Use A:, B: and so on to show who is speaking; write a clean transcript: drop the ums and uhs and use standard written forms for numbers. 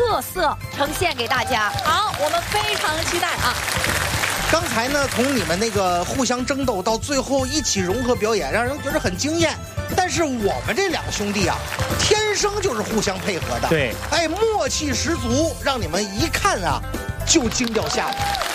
A: 特色呈现给大家。
B: 好，我们非常期待啊！
C: 刚才呢，从你们那个互相争斗到最后一起融合表演，让人觉得很惊艳。但是我们这两个兄弟啊，天生就是互相配合的，
D: 对，
C: 哎，默契十足，让你们一看啊就惊掉下巴。